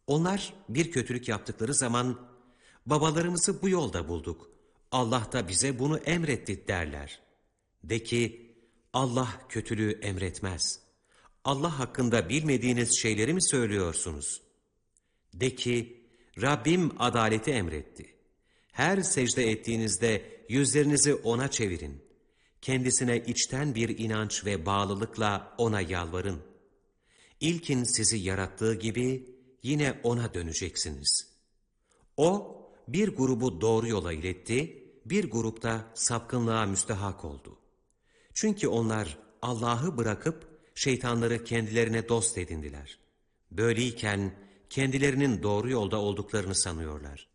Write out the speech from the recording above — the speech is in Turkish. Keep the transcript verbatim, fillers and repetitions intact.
Onlar bir kötülük yaptıkları zaman, babalarımızı bu yolda bulduk, Allah da bize bunu emretti derler. De ki, Allah kötülüğü emretmez. Allah hakkında bilmediğiniz şeyleri mi söylüyorsunuz? De ki, Rabbim adaleti emretti. Her secde ettiğinizde yüzlerinizi O'na çevirin. Kendisine içten bir inanç ve bağlılıkla O'na yalvarın. İlkin sizi yarattığı gibi yine O'na döneceksiniz. O, bir grubu doğru yola iletti, bir grupta sapkınlığa müstehak oldu. Çünkü onlar Allah'ı bırakıp şeytanları kendilerine dost edindiler. Böyleyken kendilerinin doğru yolda olduklarını sanıyorlar.